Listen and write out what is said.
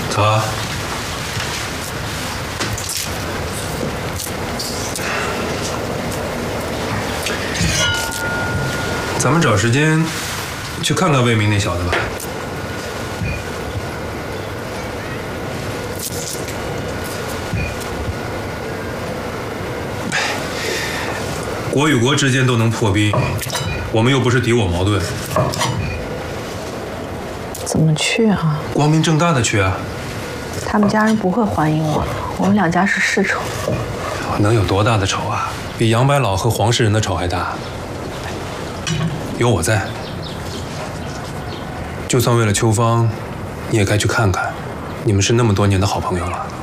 走啊！咱们找时间去看看魏明那小子吧。国与国之间都能破冰，我们又不是敌我矛盾。 怎么去啊？ 光明正大的去啊！ 他们家人不会欢迎我的，我们两家是世仇。 能有多大的仇啊？比杨白老和黄世仁的仇还大。有我在，就算为了秋芳，你也该去看看。你们是那么多年的好朋友了。